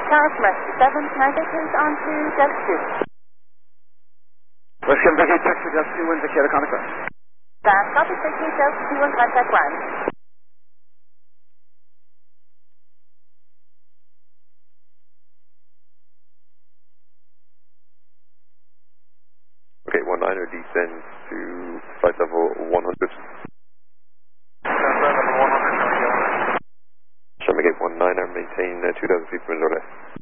Tower from rescue 7, can I vacate on to Desk 2? Let's get vacate text to Desk 2 and vacate a contact. That copy, vacate Desk 2 and contact 1. Okay, 19er descends to flight level 100. Flight level 100, Charlie. Charlie, 19er, maintain 2,000 feet from Missouri.